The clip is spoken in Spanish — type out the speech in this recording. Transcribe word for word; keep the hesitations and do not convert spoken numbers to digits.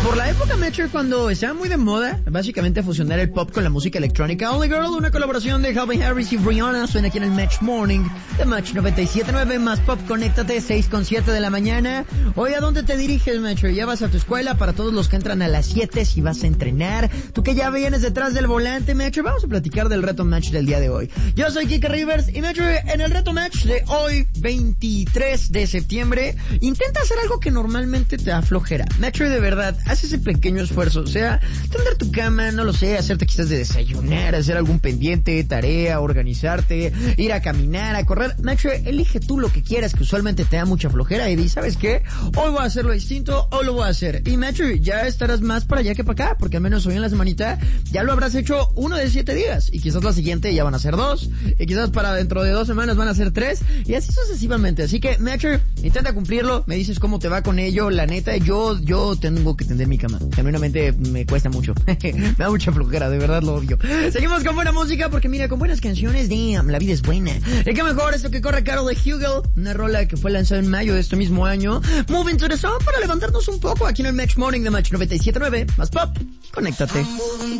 Por la época, Metro, cuando estaba muy de moda, básicamente fusionar el pop con la música electrónica, Only Girl, una colaboración de Calvin Harris y Rihanna, suena aquí en el Match Morning de Match noventa y siete punto nueve, más pop, conéctate, seis con siete de la mañana. Oye, ¿a dónde te diriges, Metro? ¿Ya vas a tu escuela? Para todos los que entran a las siete, si vas a entrenar, tú que ya vienes detrás del volante, Metro, vamos a platicar del reto Match del día de hoy. Yo soy Kike Rivers y, Metro, en el reto Match de hoy, veintitrés de septiembre, intenta hacer algo que normalmente te da flojera. Metro, de verdad, haz ese pequeño esfuerzo, o sea, tender tu cama, no lo sé, hacerte quizás de desayunar, hacer algún pendiente, tarea, organizarte, ir a caminar, a correr. Metro, elige tú lo que quieras, que usualmente te da mucha flojera, y di, ¿sabes qué? Hoy voy a hacerlo distinto, hoy lo voy a hacer. Y Metro, ya estarás más para allá que para acá, porque al menos hoy en la semanita ya lo habrás hecho uno de siete días, y quizás la siguiente ya van a ser dos, y quizás para dentro de dos semanas van a ser tres, y así sucesivamente. Así que, Metro, intenta cumplirlo, me dices cómo te va con ello. La neta, yo, yo tengo que tender mi cama. Genuinamente me cuesta mucho. Me da mucha flojera, de verdad lo odio. Seguimos con buena música, porque mira, con buenas canciones, damn, la vida es buena. Y qué mejor esto que corre Carol de Hugel, una rola que fue lanzada en mayo de este mismo año. Moving to the Sun, para levantarnos un poco aquí en el Match Morning de Match noventa y siete punto nueve, más pop, conéctate.